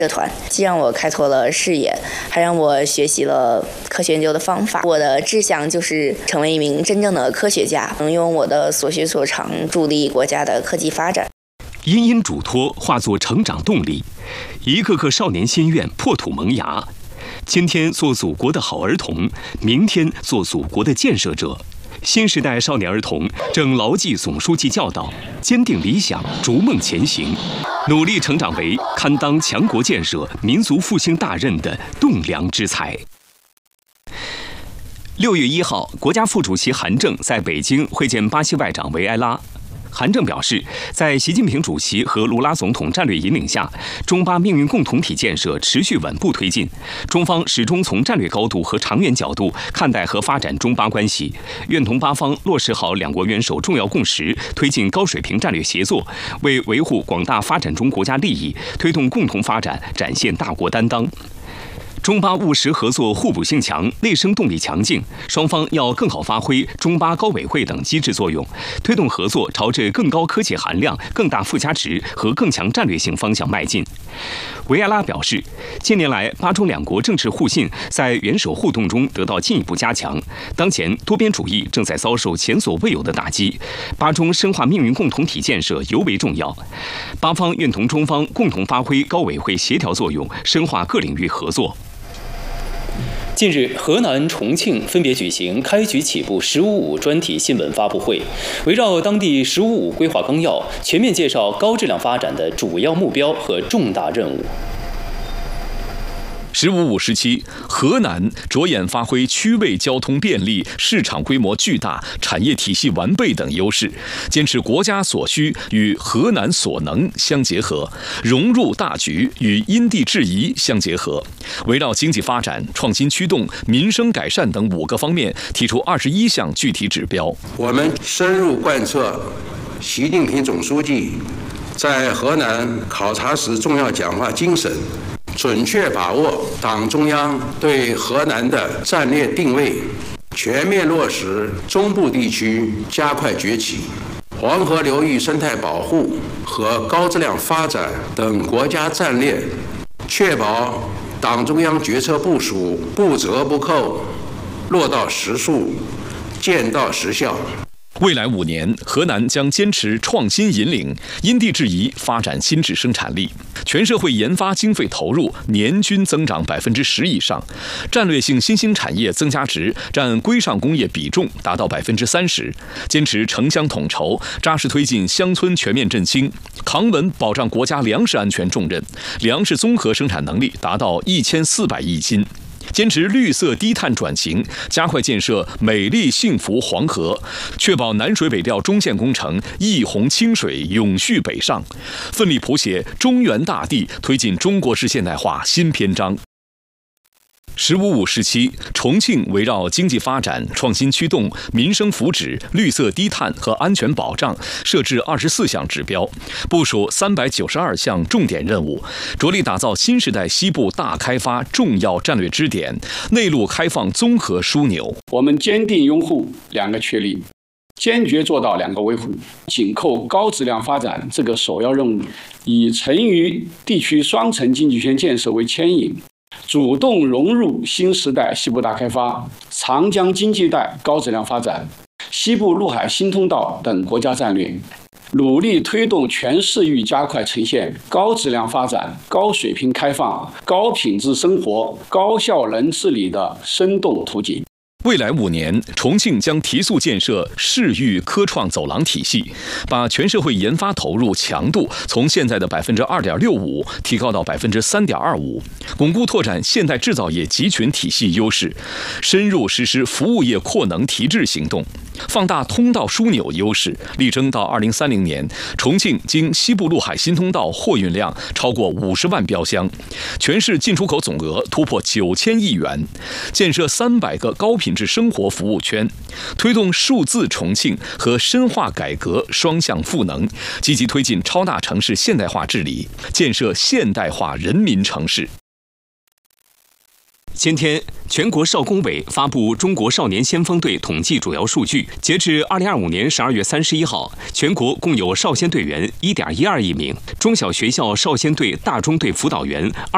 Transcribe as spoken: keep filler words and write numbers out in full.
社团，既让我开拓了视野，还让我学习了科学研究的方法。我的志向就是成为一名真正的科学家，能用我的所学所长助力国家的科技发展。 殷殷嘱托化作成长动力，一个个少年心愿破土萌芽。今天做祖国的好儿童，明天做祖国的建设者。新时代少年儿童正牢记总书记教导，坚定理想，逐梦前行，努力成长为堪当强国建设、民族复兴大任的栋梁之才。六月一号，国家副主席韩正在北京会见巴西外长维埃拉。韩正表示，在习近平主席和卢拉总统战略引领下，中巴命运共同体建设持续稳步推进。中方始终从战略高度和长远角度看待和发展中巴关系，愿同巴方落实好两国元首重要共识，推进高水平战略协作，为维护广大发展中国家利益、推动共同发展展现大国担当。中巴务实合作互补性强，内生动力强劲，双方要更好发挥中巴高委会等机制作用，推动合作朝着更高科技含量、更大附加值和更强战略性方向迈进。维埃拉表示，近年来巴中两国政治互信在元首互动中得到进一步加强，当前多边主义正在遭受前所未有的打击，巴中深化命运共同体建设尤为重要。巴方愿同中方共同发挥高委会协调作用，深化各领域合作。 近日，河南、重庆分别举行开局起步“十五五”专题新闻发布会，围绕当地“十五五”规划纲要，全面介绍高质量发展的主要目标和重大任务。 十五五时期，河南着眼发挥区位交通便利、市场规模巨大、产业体系完备等优势，坚持国家所需与河南所能相结合，融入大局与因地制宜相结合，围绕经济发展、创新驱动、民生改善等五个方面，提出二十一项具体指标。 我们深入贯彻习近平总书记在河南考察时重要讲话精神，准确把握党中央对河南的战略定位，全面落实中部地区加快崛起、黄河流域生态保护和高质量发展等国家战略，确保党中央决策部署不折不扣，落到实处，见到实效。 未来五年，河南将坚持创新引领、因地制宜发展新质生产力，全社会研发经费投入年均增长百分之十以上，战略性新兴产业增加值占规上工业比重达到百分之三十，坚持城乡统筹，扎实推进乡村全面振兴，扛稳保障国家粮食安全重任，粮食综合生产能力达到一千四百亿斤。坚持绿色低碳转型，加快建设美丽幸福黄河，确保南水北调中线工程一洪清水永续北上，奋力谱写中原大地推进中国式现代化新篇章。十五五时期，重庆围绕经济发展、创新驱动、民生福祉、绿色低碳和安全保障，设置二十四项指标，部署三百九十二项重点任务，着力打造新时代西部大开发重要战略支点、内陆开放综合枢纽。 我们坚定拥护两个确立，坚决做到两个维护，紧扣高质量发展这个首要任务，以成渝地区双城经济圈建设为牵引，主动融入新时代西部大开发、长江经济带高质量发展、西部陆海新通道等国家战略，努力推动全市域加快呈现高质量发展、高水平开放、高品质生活、高效能治理的生动图景。 未来五年，重庆将提速建设市域科创走廊体系，把全社会研发投入强度从现在的百分之二点六五提高到百分之三点二五，巩固拓展现代制造业集群体系优势，深入实施服务业扩能提质行动，放大通道枢纽优势，力争到二零三零年，重庆经西部陆海新通道货运量超过五十万标箱，全市进出口总额突破九千亿元，建设三百个高品质生活服务圈，推动数字重庆和深化改革双向赋能，积极推进超大城市现代化治理，建设现代化人民城市。 今天，全国少工委发布中国少年先锋队统计主要数据。截至二零二五年十二月三十一号，全国共有少先队员一点一二亿名，中小学校少先队、大中队辅导员